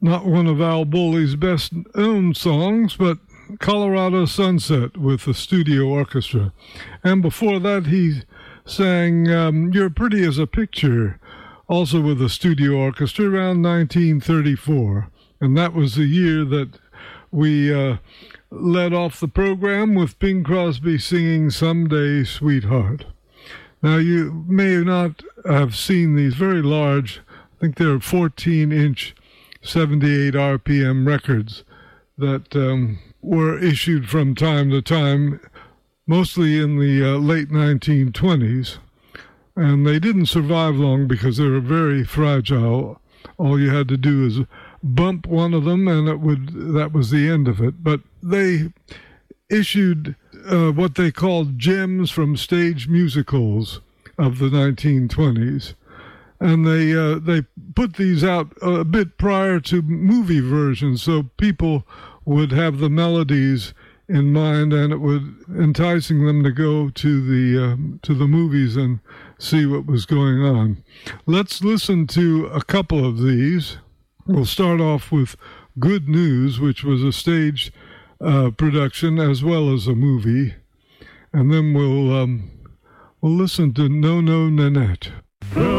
not one of Al Bowley's best-known songs, but Colorado Sunset with the studio orchestra. And before that, he sang You're Pretty as a Picture, also with the studio orchestra, around 1934. And that was the year that we led off the program with Bing Crosby singing Someday, Sweetheart. Now, you may not have seen these very large, I think they're 14-inch, 78 RPM records that were issued from time to time, mostly in the late 1920s. And they didn't survive long because they were very fragile. All you had to do is bump one of them and that was the end of it. But they issued what they called gems from stage musicals of the 1920s. And they put these out a bit prior to movie versions, so people would have the melodies in mind, and it would enticing them to go to the movies and see what was going on. Let's listen to a couple of these. We'll start off with Good News, which was a stage production as well as a movie, and then we'll listen to No No Nanette.